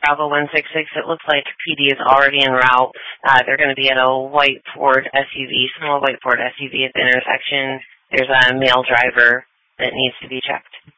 Bravo 166. It looks like PD is already en route. They're going to be at a white Ford SUV, small white Ford SUV at the intersection. There's a male driver that needs to be checked.